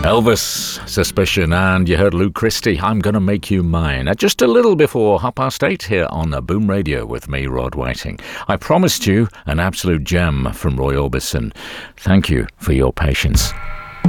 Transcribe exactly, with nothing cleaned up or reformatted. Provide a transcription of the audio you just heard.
Elvis, Suspicion, and you heard Lou Christie, I'm Gonna Make You Mine, at just a little before half past eight here on Boom Radio with me, Rod Whiting. I promised you an absolute gem from Roy Orbison. Thank you for your patience.